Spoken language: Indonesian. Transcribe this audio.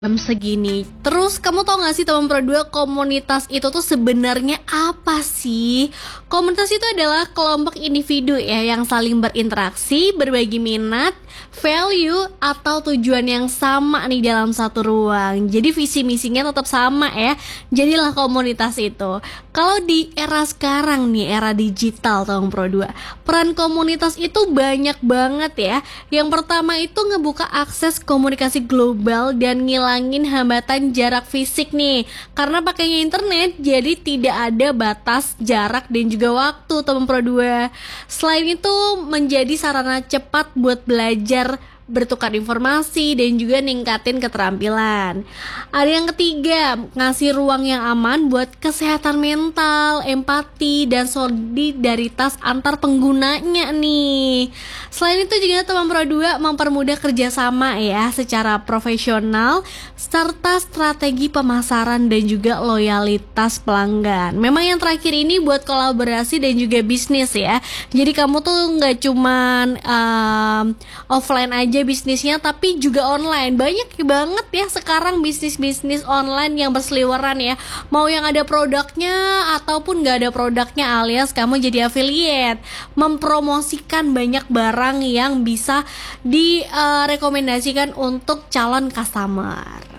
jam segini. Terus kamu tau gak sih teman Pro 2, komunitas itu tuh sebenarnya apa sih? Komunitas itu adalah kelompok individu ya yang saling berinteraksi, berbagi minat, value atau tujuan yang sama nih dalam satu ruang. Jadi visi misinya tetap sama ya. Jadilah komunitas itu. Kalau di era sekarang nih, era digital teman Pro 2, peran komunitas itu banyak banget ya. Yang pertama itu ngebuka akses komunikasi global dan ngilangin hambatan jarak fisik nih. Karena pakainya internet, jadi tidak ada batas jarak dan juga waktu teman Pro 2. Selain itu menjadi sarana cepat buat belajar, bertukar informasi dan juga ningkatin keterampilan. Ada yang ketiga, ngasih ruang yang aman buat kesehatan mental, empati dan solidaritas antar penggunanya nih. Selain itu juga teman Pro 2 mempermudah kerjasama ya secara profesional serta strategi pemasaran dan juga loyalitas pelanggan. Memang yang terakhir ini buat kolaborasi dan juga bisnis ya. Jadi kamu tuh nggak cuman offline aja bisnisnya, tapi juga online. Banyak banget ya sekarang bisnis-bisnis online yang berseliweran ya. Mau yang ada produknya ataupun gak ada produknya, alias kamu jadi affiliate, mempromosikan banyak barang yang bisa direkomendasikan untuk calon customer.